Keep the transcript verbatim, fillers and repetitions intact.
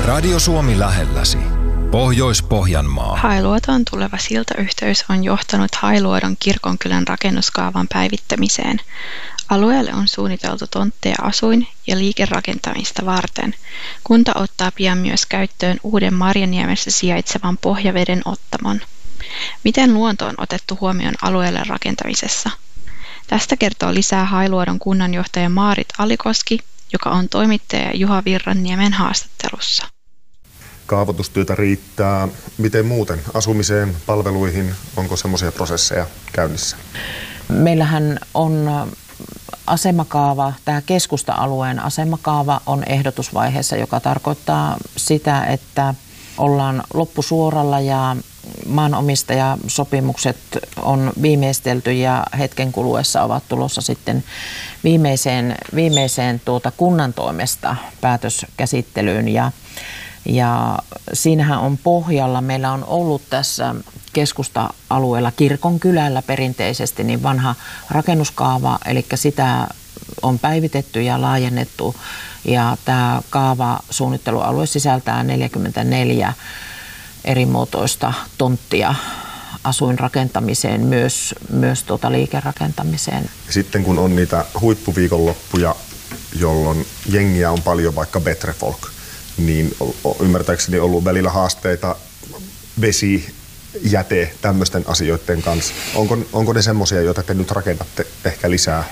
Radio Suomi lähelläsi. Pohjois-Pohjanmaa. Hailuotoon tuleva siltayhteys on johtanut Hailuodon kirkonkylän rakennuskaavan päivittämiseen. Alueelle on suunniteltu tontteja asuin- ja liikerakentamista varten. Kunta ottaa pian myös käyttöön uuden Marjaniemessä sijaitsevan pohjaveden ottamon. Miten luonto on otettu huomioon alueelle rakentamisessa? Tästä kertoo lisää Hailuodon kunnanjohtaja Maarit Alikoski, joka on toimittaja Juha Virranniemen haastattelussa. Kaavoitustyötä riittää. Miten muuten? Asumiseen, palveluihin, onko semmoisia prosesseja käynnissä? Meillähän on asemakaava, tämä keskusta-alueen asemakaava on ehdotusvaiheessa, joka tarkoittaa sitä, että ollaan loppusuoralla ja maanomistaja-sopimukset on viimeistelty ja hetken kuluessa ovat tulossa sitten viimeiseen, viimeiseen tuota kunnan toimesta päätöskäsittelyyn. Ja, ja siinähän on pohjalla, meillä on ollut tässä keskusta-alueella kirkonkylällä perinteisesti niin vanha rakennuskaava, eli sitä on päivitetty ja laajennettu. Ja tämä kaavasuunnittelualue sisältää neljäkymmentäneljä eri muotoista tonttia asuinrakentamiseen, myös, myös tuota liikerakentamiseen. Sitten kun on niitä huippuviikonloppuja, jolloin jengiä on paljon, vaikka Betrefolk, niin ymmärtääkseni on ollut välillä haasteita vesi, jäte, tämmöisten asioiden kanssa. Onko, onko ne semmoisia, joita te nyt rakennatte ehkä lisää